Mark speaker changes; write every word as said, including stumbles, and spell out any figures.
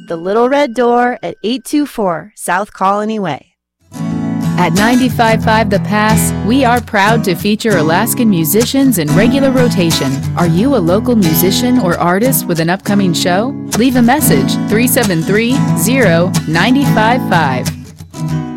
Speaker 1: The Little Red Door at eight two four South Colony Way.
Speaker 2: At ninety-five point five The Pass, we are proud to feature Alaskan musicians in regular rotation. Are you a local musician or artist with an upcoming show? Leave a message three seven three, zero nine five five.